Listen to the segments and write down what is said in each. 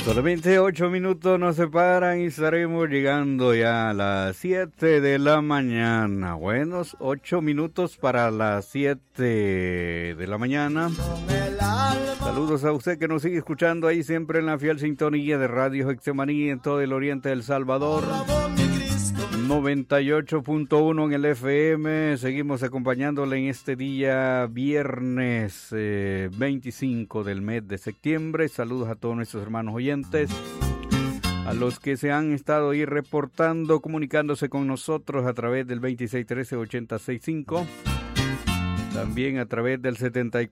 Solamente 8 minutos nos separan y estaremos llegando ya a las 7 de la mañana. Buenos 8 minutos para las 7 de la mañana. Saludos a usted que nos sigue escuchando ahí siempre en la fiel sintonía de Radio Getsemaní en todo el oriente del Salvador. 98.1 en el FM. Seguimos acompañándole en este día viernes 25 del mes de septiembre. Saludos a todos nuestros hermanos oyentes, a los que se han estado ahí reportando, comunicándose con nosotros a través del 2613-8065, también a través del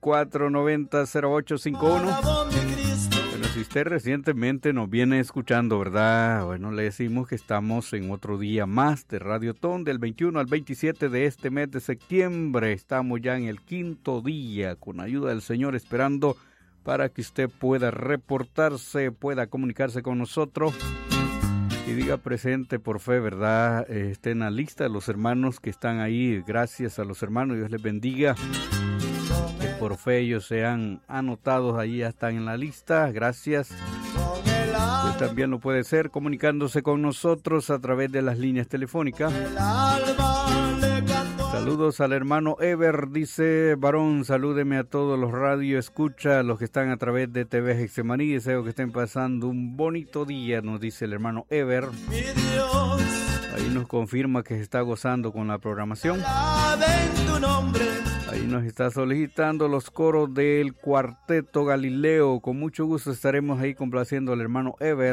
7490-0851. Si usted recientemente nos viene escuchando, ¿verdad? Bueno, le decimos que estamos en otro día más de Radiotón, del 21 al 27 de este mes de septiembre. Estamos ya en el 5º día, con ayuda del Señor, esperando para que usted pueda reportarse, pueda comunicarse con nosotros y diga presente por fe, ¿verdad? Esté en la lista de los hermanos que están ahí. Gracias a los hermanos, Dios les bendiga. Por fe ellos se han anotado ahí, ya están en la lista, gracias. Usted también lo puede hacer comunicándose con nosotros a través de las líneas telefónicas. Saludos al hermano Ever, dice varón, salúdeme a todos los radio escucha, los que están a través de TV Getsemaní, deseo que estén pasando un bonito día, nos dice el hermano Ever. Ahí nos confirma que se está gozando con la programación. Ahí nos está solicitando los coros del Cuarteto Galileo. Con mucho gusto estaremos ahí complaciendo al hermano Ever.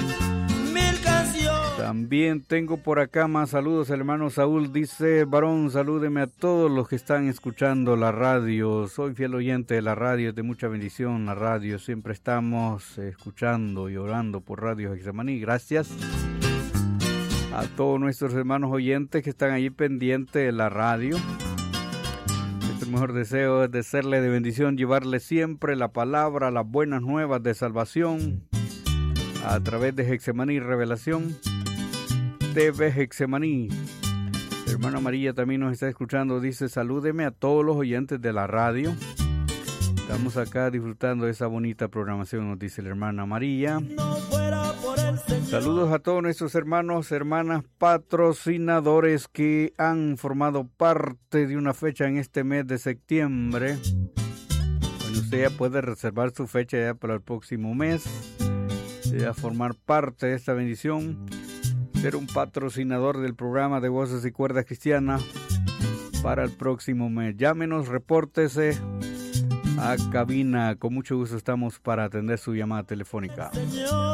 También tengo por acá más saludos. El hermano Saúl dice, varón, salúdeme a todos los que están escuchando la radio. Soy fiel oyente de la radio, es de mucha bendición la radio. Siempre estamos escuchando y orando por Radio Getsemaní. Gracias a todos nuestros hermanos oyentes que están ahí pendientes de la radio. Nuestro mejor deseo es de serle de bendición, llevarle siempre la palabra, las buenas nuevas de salvación a través de Getsemaní Revelación, TV Getsemaní. La hermana María también nos está escuchando, dice, salúdeme a todos los oyentes de la radio. Estamos acá disfrutando de esa bonita programación, nos dice la hermana María. Saludos a todos nuestros hermanos, hermanas patrocinadores que han formado parte de una fecha en este mes de septiembre. Bueno, usted ya puede reservar su fecha ya para el próximo mes, ya formar parte de esta bendición, ser un patrocinador del programa de Voces y Cuerdas Cristianas para el próximo mes. Llámenos, repórtese a cabina, con mucho gusto estamos para atender su llamada telefónica.